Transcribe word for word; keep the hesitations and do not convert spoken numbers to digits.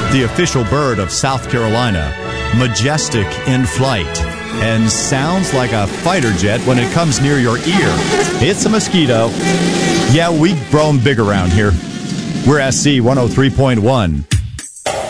the official bird of South Carolina, majestic in flight, and sounds like a fighter jet when it comes near your ear. It's a mosquito. Yeah, we grow them big around here. We're S C one oh three point one.